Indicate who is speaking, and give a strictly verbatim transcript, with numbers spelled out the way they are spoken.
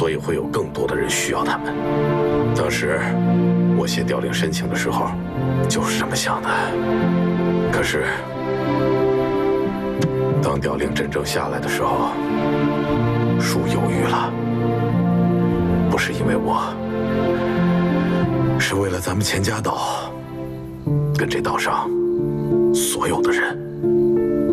Speaker 1: 所以会有更多的人需要他们。当时我写调令申请的时候，就是这么想的。可是，当调令真正下来的时候，叔犹豫了，不是因为我，是为了咱们钱家岛，跟这岛上所有的人。